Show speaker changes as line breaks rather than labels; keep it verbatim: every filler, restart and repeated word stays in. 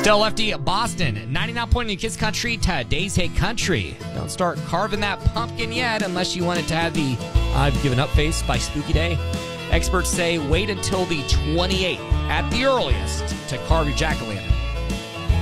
Del Lefty, Boston, ninety-nine point in Kids Country, today's hit country. Don't start carving that pumpkin yet unless you want it to have the I've given up face by Spooky Day. Experts say wait until the twenty-eighth at the earliest to carve your jack-o'-lantern.